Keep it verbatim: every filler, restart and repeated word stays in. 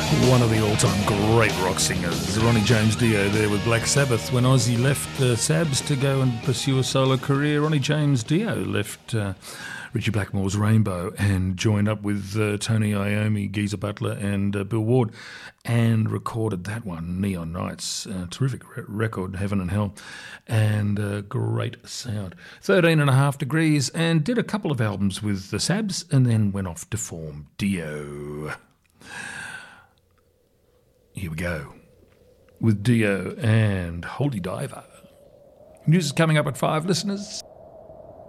One of the all-time great rock singers, Ronnie James Dio, there with Black Sabbath. When Ozzy left the Sabs to go and pursue a solo career, Ronnie James Dio left uh, Richie Blackmore's Rainbow and joined up with uh, Tony Iommi, Geezer Butler and uh, Bill Ward and recorded that one, Neon Nights. Uh, terrific re- record, Heaven and Hell, and uh, great sound. thirteen and a half degrees, and did a couple of albums with the Sabs and then went off to form Dio. Here we go, with Dio and Holy Diver. News is coming up at five, listeners.